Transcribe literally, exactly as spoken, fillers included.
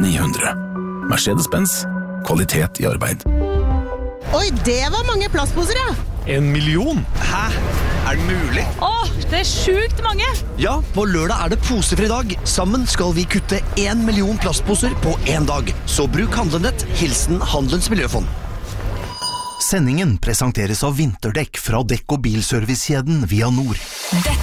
ni hundre. Mercedes-Benz. Kvalitet i arbeid. Oi, det var mange plastposer, ja! En million? Hæ? Er det mulig? Åh, det er sjukt mange! Ja, på lørdag er det posefri dag. Sammen skal vi kutte en million plastposer på en dag. Så bruk handlenett. Hilsen Handelens Miljøfond. Sendingen presenteres av vinterdekk fra dekk- og bilservicekjeden Via Nord.